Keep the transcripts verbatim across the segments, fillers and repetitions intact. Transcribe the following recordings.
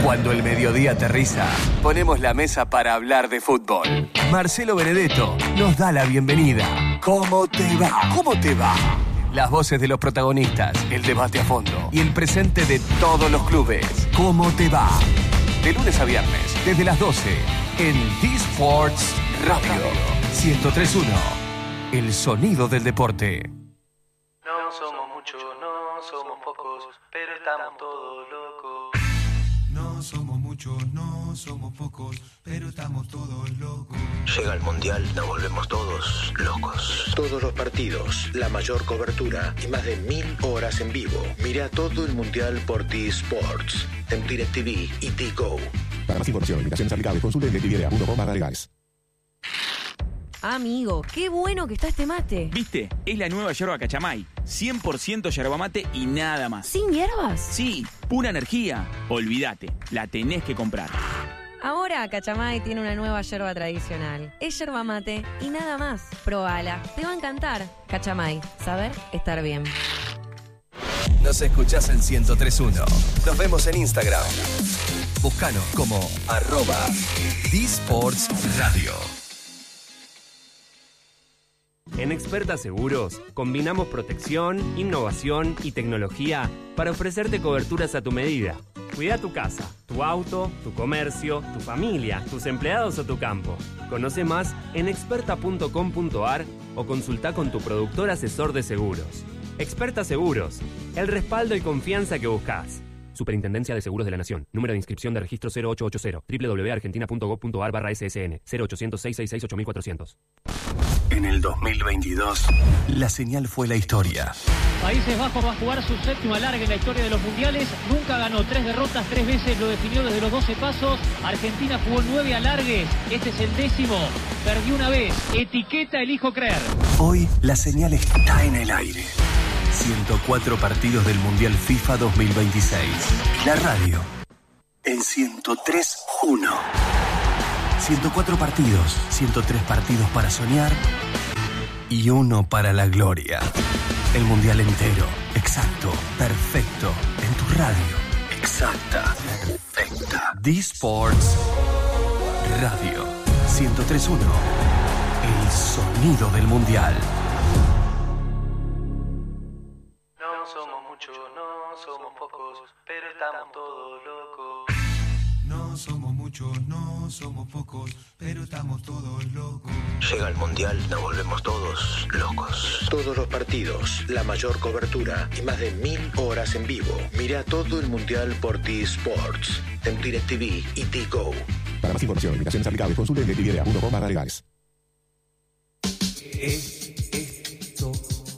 Cuando el mediodía aterriza, ponemos la mesa para hablar de fútbol. Marcelo Benedetto nos da la bienvenida. ¿Cómo te va? ¿Cómo te va? Las voces de los protagonistas, el debate a fondo y el presente de todos los clubes. ¿Cómo te va? De lunes a viernes, desde las doce, en D-Sports Radio ciento tres punto uno. El sonido del deporte. No somos muchos, no somos pocos, pero estamos todos locos. No somos muchos, no somos pocos, pero estamos todos locos. Llega el Mundial, nos volvemos todos locos. Todos los partidos, la mayor cobertura y más de mil horas en vivo. Mira todo el Mundial por T-Sports, en DirecTV y T-Go. Para más información, limitaciones aplicables, consulte en directv punto com barra legales. Amigo, qué bueno que está este mate. ¿Viste? Es la nueva yerba Cachamay. cien por ciento yerba mate y nada más. ¿Sin hierbas? Sí, pura energía. Olvídate, la tenés que comprar. Ahora Cachamay tiene una nueva yerba tradicional. Es yerba mate y nada más. Probala, te va a encantar. Cachamay, saber estar bien. Nos escuchás en ciento tres punto uno. Nos vemos en Instagram. Búscanos como arroba D-Sports Radio. En Experta Seguros, combinamos protección, innovación y tecnología para ofrecerte coberturas a tu medida. Cuida tu casa, tu auto, tu comercio, tu familia, tus empleados o tu campo. Conoce más en experta punto com punto a r o consulta con tu productor asesor de seguros. Experta Seguros, el respaldo y confianza que buscas. Superintendencia de Seguros de la Nación. Número de inscripción de registro cero ocho ocho cero. doble u doble u doble u punto argentina punto gob punto a r barra S S N. cero ochocientos, seiscientos sesenta y seis, ocho mil cuatrocientos. En el dos mil veintidós, la señal fue la historia. Países Bajos va a jugar su séptimo alargue en la historia de los mundiales. Nunca ganó, tres derrotas, tres veces lo definió desde los doce pasos. Argentina jugó nueve alargues, este es el décimo. Perdió una vez, etiqueta elijo creer. Hoy la señal está en el aire. ciento cuatro partidos del Mundial FIFA dos mil veintiséis. La radio en ciento tres punto uno. ciento cuatro partidos, ciento tres partidos para soñar y uno para la gloria. El Mundial entero, exacto, perfecto, en tu radio. Exacta, perfecta. D-Sports Radio ciento tres punto uno. El sonido del Mundial. No somos muchos, no somos pocos, pero estamos todos locos. No somos muchos, no somos pocos, pero estamos todos locos. Llega el Mundial, nos volvemos todos locos. Todos los partidos, la mayor cobertura y más de mil horas en vivo. Mira todo el Mundial por T-Sports, en DirecTV y T-Go. Para más información, limitaciones aplicables, consulte en directv punto com barra legales. Esto,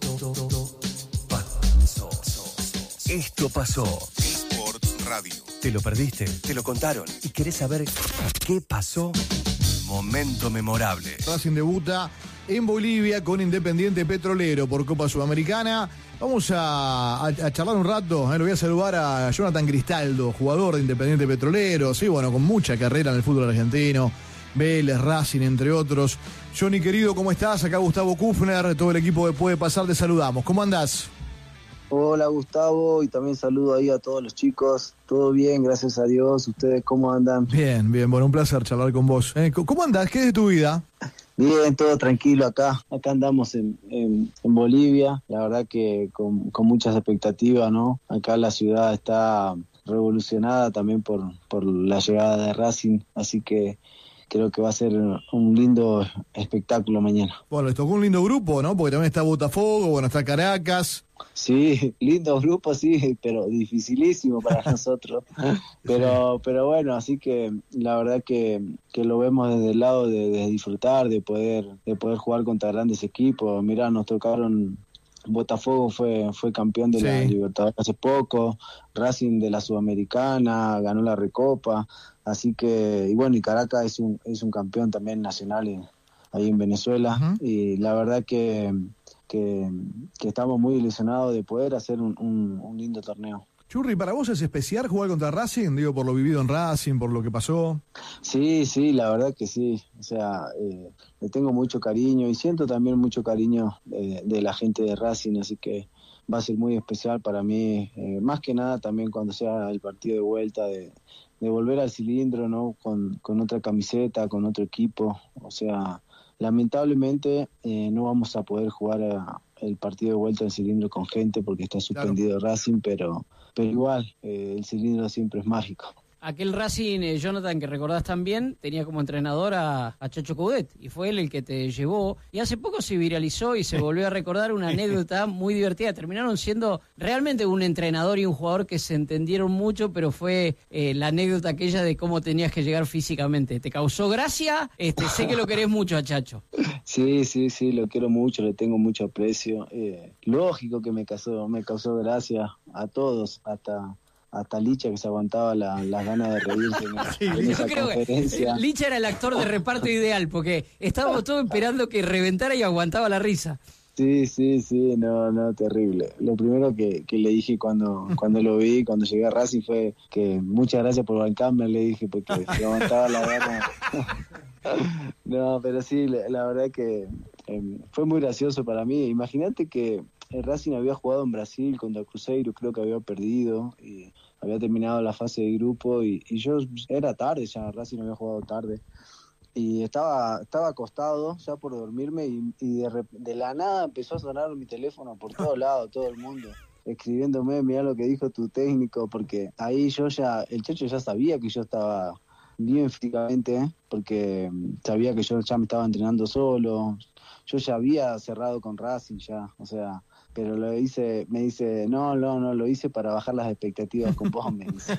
pasó. Esto pasó. D-Sports Radio. ¿Te lo perdiste? ¿Te lo contaron? ¿Y querés saber qué pasó? Momento memorable. Racing debuta en Bolivia con Independiente Petrolero por Copa Sudamericana. Vamos a, a, a charlar un rato. Eh, lo voy a saludar a Jonathan Cristaldo, jugador de Independiente Petrolero. Sí, bueno, con mucha carrera en el fútbol argentino. Vélez, Racing, entre otros. Johnny, querido, ¿cómo estás? Acá Gustavo Kufner, todo el equipo de Puede Pasar, te saludamos. ¿Cómo andás? Hola Gustavo, y también saludo ahí a todos los chicos. Todo bien, gracias a Dios. ¿Ustedes cómo andan? Bien, bien, bueno, un placer charlar con vos. Eh, ¿Cómo andás? ¿Qué es de tu vida? Bien, todo tranquilo acá. Acá andamos en, en, en Bolivia. La verdad que con, con muchas expectativas, ¿no? Acá la ciudad está revolucionada también por, por la llegada de Racing, así que creo que va a ser un lindo espectáculo mañana. Bueno, les tocó un lindo grupo, ¿no? Porque también está Botafogo, bueno, está Caracas. Sí, lindo grupo, sí, pero dificilísimo para nosotros. Pero pero bueno, así que la verdad que, que lo vemos desde el lado de, de disfrutar, de poder de poder jugar contra grandes equipos. Mirá, nos tocaron... Botafogo fue fue campeón de sí. la Libertadores hace poco, Racing de la Sudamericana, ganó la Recopa, así que, y bueno, y Caracas es un es un campeón también nacional en, ahí en Venezuela, uh-huh. y la verdad que, que que estamos muy ilusionados de poder hacer un, un, un lindo torneo. Churri, ¿para vos es especial jugar contra Racing? Digo, por lo vivido en Racing, por lo que pasó. Sí, sí, la verdad que sí. O sea, eh, le tengo mucho cariño y siento también mucho cariño de, de la gente de Racing, así que va a ser muy especial para mí. Eh, más que nada también cuando sea el partido de vuelta de, de volver al cilindro, ¿no? Con, con otra camiseta, con otro equipo. O sea, lamentablemente eh, no vamos a poder jugar a, el partido de vuelta al cilindro con gente porque está suspendido claro. Racing, pero, pero igual, eh, el cilindro siempre es mágico. Aquel Racing, eh, Jonathan, que recordás también, tenía como entrenador a, a Chacho Coudet, y fue él el que te llevó. Y hace poco se viralizó y se volvió a recordar una anécdota muy divertida. Terminaron siendo realmente un entrenador y un jugador que se entendieron mucho, pero fue eh, la anécdota aquella de cómo tenías que llegar físicamente. ¿Te causó gracia? Este, sé que lo querés mucho a Chacho. Sí, sí, sí, lo quiero mucho, le tengo mucho aprecio. Eh, lógico que me causó, me causó gracia a todos, hasta... hasta Licha, que se aguantaba la, las ganas de reírse en, en esa creo conferencia. Que Licha era el actor de reparto ideal, porque estábamos todos esperando que reventara y aguantaba la risa. Sí, sí, sí, no, no, terrible. Lo primero que, que le dije cuando cuando lo vi, cuando llegué a Racing, fue que muchas gracias por bancarme, le dije, porque se aguantaba la gana. No, pero sí, la, la verdad que eh, fue muy gracioso para mí. Imagínate que el Racing había jugado en Brasil contra Cruzeiro, creo que había perdido y había terminado la fase de grupo y, y yo era tarde ya, Racing había jugado tarde y estaba estaba acostado ya por dormirme y, y de, de la nada empezó a sonar mi teléfono por todos lados, todo el mundo escribiéndome, mirá lo que dijo tu técnico, porque ahí yo ya, el Chacho ya sabía que yo estaba bien físicamente, ¿eh? Porque sabía que yo ya me estaba entrenando solo, yo ya había cerrado con Racing ya, o sea, pero lo hice, me dice, no, no, no, lo hice para bajar las expectativas con vos, me dice.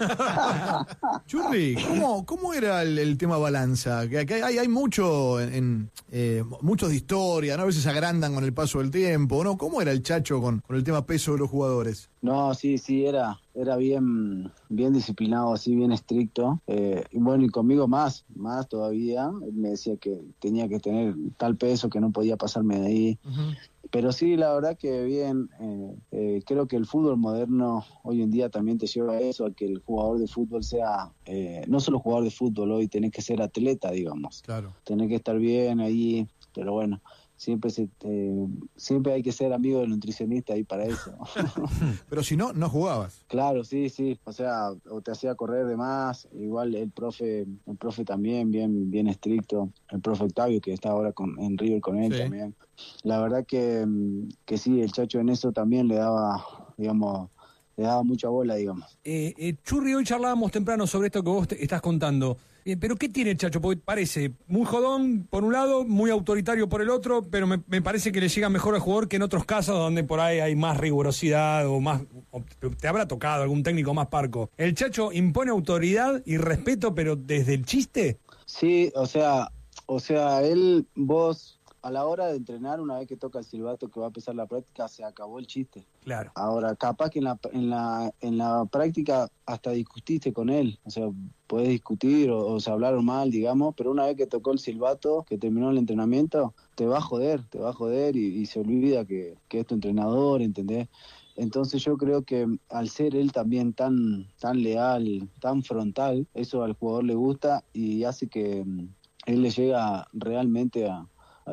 Churri, ¿cómo, cómo era el, el tema balanza? Que acá hay, hay mucho, en, en eh, muchos de historia, ¿no? A veces se agrandan con el paso del tiempo, ¿no? ¿Cómo era el Chacho con, con el tema peso de los jugadores? No, sí, sí, era, era bien, bien disciplinado, así, bien estricto. Eh, y bueno, y conmigo más, más todavía. Él me decía que tenía que tener tal peso que no podía pasarme de ahí. Uh-huh. Pero sí, la verdad que bien, eh, eh, creo que el fútbol moderno hoy en día también te lleva a eso, a que el jugador de fútbol sea, eh, no solo jugador de fútbol, hoy tenés que ser atleta, digamos. Claro. Tenés que estar bien ahí, pero bueno, siempre se eh, siempre hay que ser amigo del nutricionista ahí para eso. Pero si no, no jugabas. Claro, sí, sí, o sea, o te hacía correr de más, igual el profe, el profe también, bien, bien estricto, el profe Octavio, que está ahora con, en River con él sí. También. La verdad que, que sí, el Chacho en eso también le daba, digamos, le daba mucha bola, digamos. Eh, eh, Churri, hoy charlábamos temprano sobre esto que vos te estás contando. Eh, ¿Pero qué tiene el Chacho? Porque parece muy jodón por un lado, muy autoritario por el otro, pero me, me parece que le llega mejor al jugador que en otros casos donde por ahí hay más rigurosidad o más... O te habrá tocado algún técnico más parco. ¿El Chacho impone autoridad y respeto, pero desde el chiste? Sí, o sea, o sea, él, vos... A la hora de entrenar, una vez que toca el silbato que va a empezar la práctica, se acabó el chiste. Claro. Ahora, capaz que en la en la en la práctica hasta discutiste con él, o sea, podés discutir o, o se hablaron mal, digamos, pero una vez que tocó el silbato, que terminó el entrenamiento, te va a joder, te va a joder y, y se olvida que, que es tu entrenador, ¿entendés? Entonces yo creo que al ser él también tan tan leal, tan frontal, eso al jugador le gusta y hace que él le llega realmente a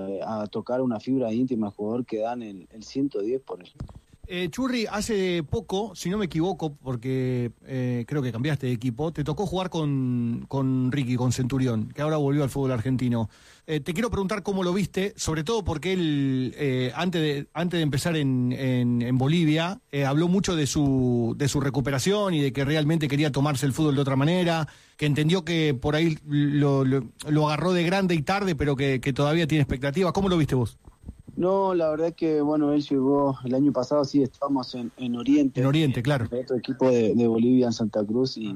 a tocar una fibra íntima al jugador que dan el, el ciento diez por él. Eh, Churri, hace poco, si no me equivoco, porque eh, creo que cambiaste de equipo, te tocó jugar con, con Ricky, con Centurión, que ahora volvió al fútbol argentino. Eh, te quiero preguntar cómo lo viste, sobre todo porque él, eh, antes de antes de empezar en, en, en Bolivia, eh, habló mucho de su de su recuperación y de que realmente quería tomarse el fútbol de otra manera, que entendió que por ahí lo, lo, lo agarró de grande y tarde, pero que, que todavía tiene expectativas. ¿Cómo lo viste vos? No, la verdad es que, bueno, él llegó el año pasado, sí, estábamos en, en Oriente. En Oriente, claro. En otro equipo de, de Bolivia, en Santa Cruz, y,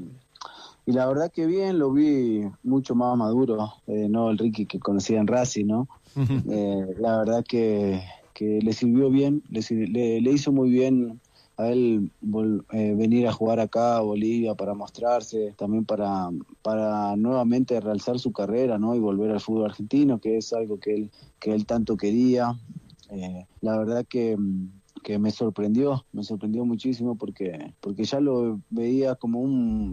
y la verdad que bien, lo vi mucho más maduro, eh, no el Ricky que conocía en Racing, ¿no? Uh-huh. eh, la verdad que, que le sirvió bien, le, le, le hizo muy bien a él vol, eh, venir a jugar acá a Bolivia para mostrarse, también para para nuevamente realzar su carrera, ¿no? Y volver al fútbol argentino, que es algo que él que él tanto quería. Eh, la verdad que, que me sorprendió, me sorprendió muchísimo porque porque ya lo veía como un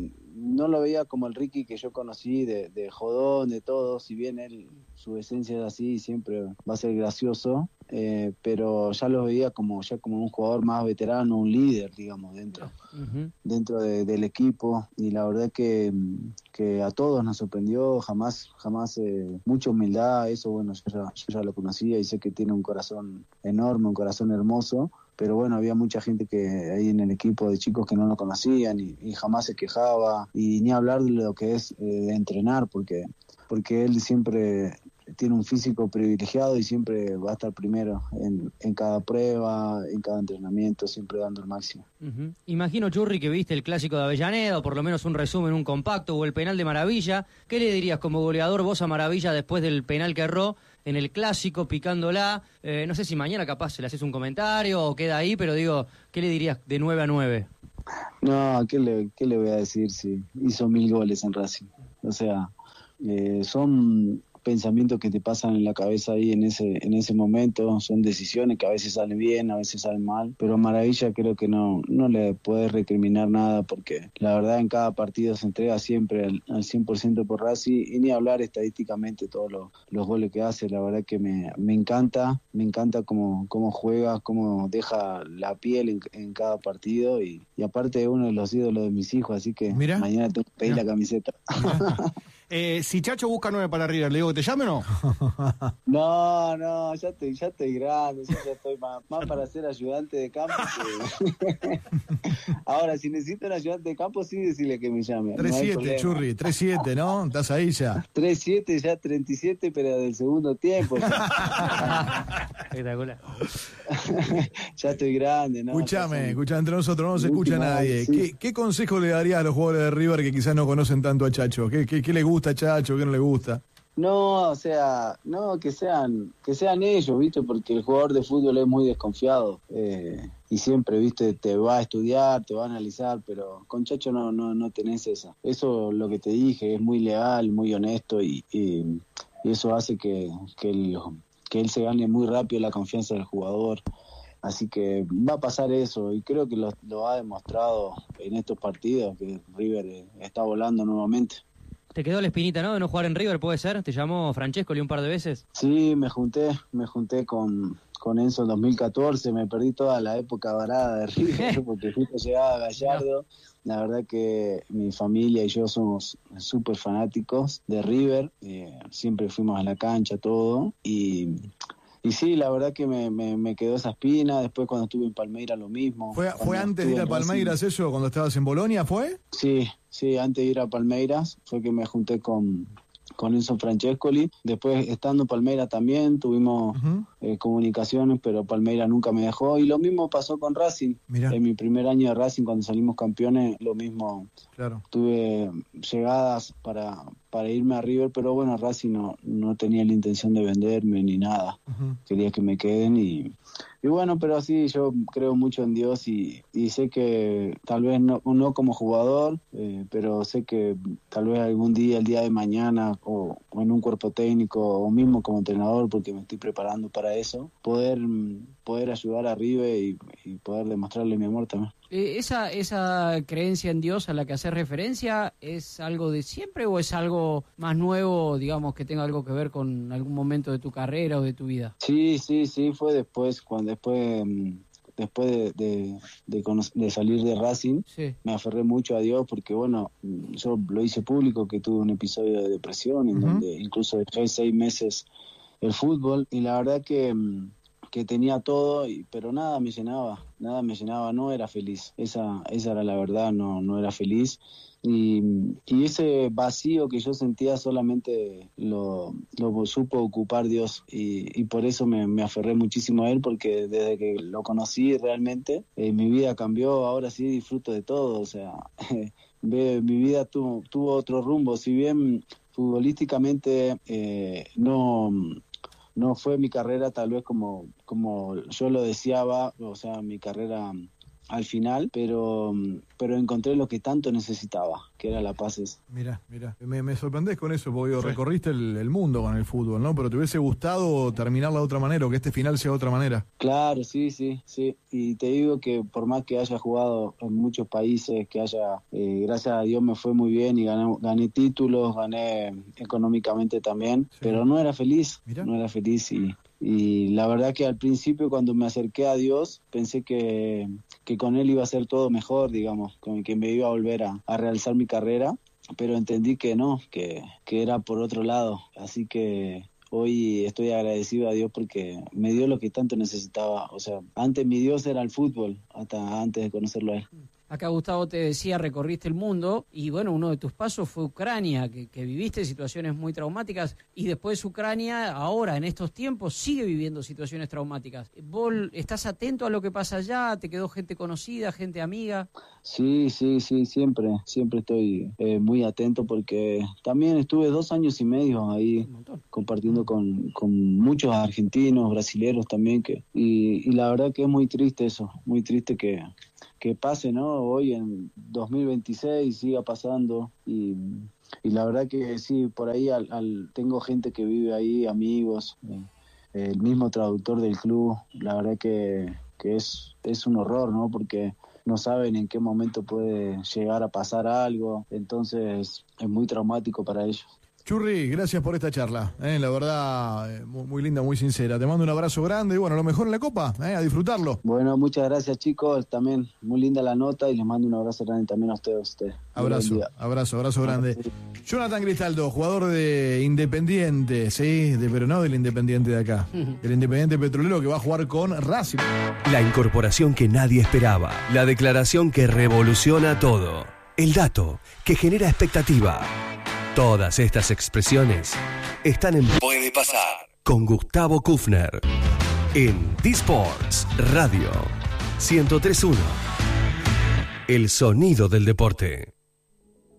no lo veía como el Ricky que yo conocí, de, de jodón, de todo, si bien él, su esencia es así, siempre va a ser gracioso, eh, pero ya lo veía como ya como un jugador más veterano, un líder, digamos, dentro, uh-huh. dentro de, del equipo, y la verdad que, que a todos nos sorprendió, jamás, jamás, eh, mucha humildad, eso bueno, yo ya, yo ya lo conocía y sé que tiene un corazón enorme, un corazón hermoso, pero bueno, había mucha gente que ahí en el equipo de chicos que no lo conocían y, y jamás se quejaba, y ni hablar de lo que es eh, de entrenar, porque, porque él siempre tiene un físico privilegiado y siempre va a estar primero en, en cada prueba, en cada entrenamiento, siempre dando el máximo. Uh-huh. Imagino, Churri, que viste el clásico de Avellaneda, o por lo menos un resumen, un compacto, o el penal de Maravilla. ¿Qué le dirías como goleador vos a Maravilla después del penal que erró en el clásico, picándola? Eh, no sé si mañana capaz le haces un comentario o queda ahí, pero digo, ¿qué le dirías de nueve a nueve? No, ¿qué le, qué le voy a decir si hizo mil goles en Racing? O sea, eh, son pensamientos que te pasan en la cabeza ahí en ese en ese momento, son decisiones que a veces salen bien, a veces salen mal, pero Maravilla creo que no no le puedes recriminar nada, porque la verdad en cada partido se entrega siempre al, al cien por ciento por Racing, y ni hablar estadísticamente todos los, los goles que hace. La verdad que me, me encanta, me encanta cómo, cómo juega, cómo deja la piel en, en cada partido, y, y aparte es uno de los ídolos de mis hijos, así que Mirá. mañana tengo que pedir Mirá. la camiseta. Eh, si Chacho busca nueve para River, ¿le digo que te llame o no? No, no, ya estoy, ya estoy grande, ya, ya estoy más, más para ser ayudante de campo que... Ahora, si necesito un ayudante de campo, sí decirle que me llame. tres siete, no Churri, tres siete, ¿no? ¿Estás ahí ya? tres siete, ya treinta y siete, pero del segundo tiempo. Espectacular. Ya estoy grande, ¿no? Escuchame, escuchame, entre nosotros no se escucha a nadie. Sí. ¿Qué, ¿Qué consejo le darías a los jugadores de River que quizás no conocen tanto a Chacho? ¿Qué, qué, qué le gusta a Chacho? ¿Qué no le gusta? No, o sea, no, que sean que sean ellos, ¿viste? Porque el jugador de fútbol es muy desconfiado, eh, y siempre, ¿viste? Te va a estudiar, te va a analizar, pero con Chacho no no no tenés esa. Eso, lo que te dije, es muy leal, muy honesto, y, y, y eso hace que, que, el, que él se gane muy rápido la confianza del jugador. Así que va a pasar eso, y creo que lo, lo ha demostrado en estos partidos, que River está volando nuevamente. Te quedó la espinita, ¿no? De no jugar en River, ¿puede ser? ¿Te llamó Francescoli un par de veces? Sí, me junté, me junté con, con Enzo en dos mil catorce, me perdí toda la época varada de River, porque justo llegaba Gallardo. La verdad que mi familia y yo somos súper fanáticos de River, eh, siempre fuimos a la cancha, todo, y... Y sí, la verdad que me, me, me quedó esa espina. Después cuando estuve en Palmeiras lo mismo. ¿Fue, fue antes de ir a Palmeiras eso, cuando estabas en Bolonia, fue? Sí, sí, antes de ir a Palmeiras fue que me junté con, con Enzo Francescoli. Después, estando en Palmeiras también, tuvimos uh-huh. eh, comunicaciones, pero Palmeiras nunca me dejó. Y lo mismo pasó con Racing. Mirá. En mi primer año de Racing, cuando salimos campeones, lo mismo. Claro. Tuve llegadas para... para irme a River, pero bueno, Racing no, no tenía la intención de venderme ni nada. Uh-huh. Quería que me queden y, y bueno, pero sí, yo creo mucho en Dios y, y sé que tal vez no, no como jugador, eh, pero sé que tal vez algún día, el día de mañana, o, o en un cuerpo técnico, o mismo como entrenador, porque me estoy preparando para eso, poder, poder ayudar a River y, y poder demostrarle mi amor también. ¿Esa, esa creencia en Dios a la que haces referencia es algo de siempre o es algo más nuevo, digamos, que tenga algo que ver con algún momento de tu carrera o de tu vida? Sí, sí, sí, fue después, cuando después, después de, de, de, de salir de Racing, sí. Me aferré mucho a Dios porque, bueno, yo lo hice público que tuve un episodio de depresión en uh-huh. donde incluso dejé seis meses el fútbol y la verdad que... que tenía todo, y, pero nada me llenaba, nada me llenaba, no era feliz, esa esa era la verdad, no no era feliz, y, y ese vacío que yo sentía solamente lo, lo supo ocupar Dios, y, y por eso me, me aferré muchísimo a Él, porque desde que lo conocí realmente, eh, mi vida cambió, ahora sí disfruto de todo, o sea, mi vida tuvo, tuvo otro rumbo, si bien futbolísticamente eh, no... no fue mi carrera tal vez como como yo lo deseaba, o sea, mi carrera al final, pero, pero encontré lo que tanto necesitaba, que era la paz esa. Mira, mira, me, me sorprendés con eso, porque digo, recorriste el, el mundo con el fútbol, ¿no? Pero te hubiese gustado terminarla de otra manera, o que este final sea de otra manera. Claro, sí, sí, sí. Y te digo que por más que haya jugado en muchos países, que haya, eh, gracias a Dios me fue muy bien y gané, gané títulos, gané económicamente también, sí. Pero no era feliz, Mira. no era feliz y... Y la verdad que al principio cuando me acerqué a Dios pensé que, que con Él iba a ser todo mejor, digamos, con que me iba a volver a, a realizar mi carrera, pero entendí que no, que, que era por otro lado. Así que hoy estoy agradecido a Dios porque me dio lo que tanto necesitaba. O sea, antes mi Dios era el fútbol, hasta antes de conocerlo a Él. Acá Gustavo te decía, recorriste el mundo y bueno, uno de tus pasos fue Ucrania, que, que viviste situaciones muy traumáticas y después Ucrania, ahora en estos tiempos, sigue viviendo situaciones traumáticas. ¿Vos estás atento a lo que pasa allá? ¿Te quedó gente conocida, gente amiga? Sí, sí, sí, siempre, siempre estoy eh, muy atento porque también estuve dos años y medio ahí compartiendo con, con muchos argentinos, brasileños también, que y, y la verdad que es muy triste eso, muy triste que... que pase, ¿no? Hoy en dos mil veintiséis siga pasando y, y la verdad que sí, por ahí al, al, tengo gente que vive ahí, amigos, eh, el mismo traductor del club, la verdad que, que es, es un horror, ¿no? Porque no saben en qué momento puede llegar a pasar algo, entonces es muy traumático para ellos. Churri, gracias por esta charla, eh, la verdad, eh, muy, muy linda, muy sincera. Te mando un abrazo grande y bueno, lo mejor en la Copa, eh, a disfrutarlo. Bueno, muchas gracias chicos, también muy linda la nota y les mando un abrazo grande también a ustedes. A ustedes. Abrazo, abrazo, abrazo grande. Jonathan Cristaldo, jugador de Independiente, sí, de, pero no del Independiente de acá, el Independiente Petrolero que va a jugar con Racing. La incorporación que nadie esperaba, la declaración que revoluciona todo, el dato que genera expectativa. Todas estas expresiones están en Puede Pasar con Gustavo Kufner en D-Sports Radio ciento tres punto uno. El sonido del deporte.